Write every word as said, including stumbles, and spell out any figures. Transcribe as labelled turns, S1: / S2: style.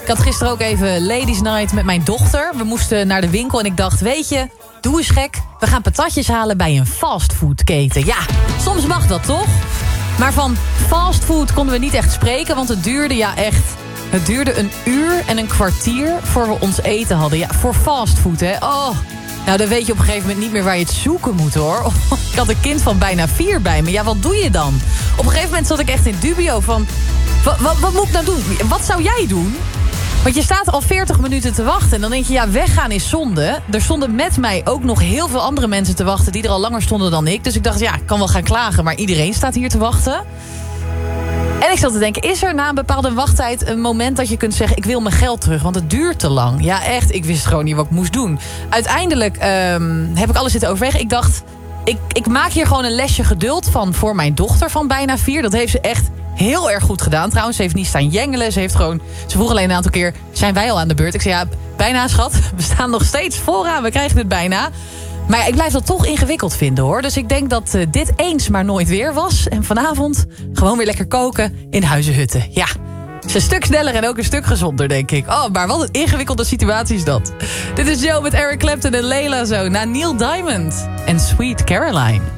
S1: Ik had gisteren ook even ladies night met mijn dochter. We moesten naar de winkel en ik dacht, weet je, doe eens gek. We gaan patatjes halen bij een fastfoodketen. Ja, soms mag dat toch? Maar van fastfood konden we niet echt spreken, want het duurde ja echt... Het duurde een uur en een kwartier voor we ons eten hadden. Ja, voor fastfood, hè. Oh, nou, dan weet je op een gegeven moment niet meer waar je het zoeken moet, hoor. Ik had een kind van bijna vier bij me. Ja, wat doe je dan? Op een gegeven moment zat ik echt in dubio van... Wat, wat, wat moet ik nou doen? Wat zou jij doen? Want je staat al veertig minuten te wachten. En dan denk je, ja, weggaan is zonde. Er stonden met mij ook nog heel veel andere mensen te wachten... die er al langer stonden dan ik. Dus ik dacht, ja, ik kan wel gaan klagen. Maar iedereen staat hier te wachten. En ik zat te denken, is er na een bepaalde wachttijd... een moment dat je kunt zeggen, ik wil mijn geld terug? Want het duurt te lang. Ja, echt, ik wist gewoon niet wat ik moest doen. Uiteindelijk um, heb ik alles zitten overwegen. Ik dacht, ik, ik maak hier gewoon een lesje geduld van... voor mijn dochter van bijna vier. Dat heeft ze echt heel erg goed gedaan. Trouwens, ze heeft niet staan jengelen. Ze heeft gewoon, ze vroeg alleen een aantal keer, zijn wij al aan de beurt? Ik zei, ja, bijna schat. We staan nog steeds vooraan. We krijgen het bijna. Maar ja, ik blijf dat toch ingewikkeld vinden, hoor. Dus ik denk dat uh, dit eens maar nooit weer was. En vanavond gewoon weer lekker koken in Huizenhutten. Ja, het is een stuk sneller en ook een stuk gezonder, denk ik. Oh, maar wat een ingewikkelde situatie is dat. Dit is Joe met Eric Clapton en Layla zo. Na Neil Diamond en Sweet Caroline.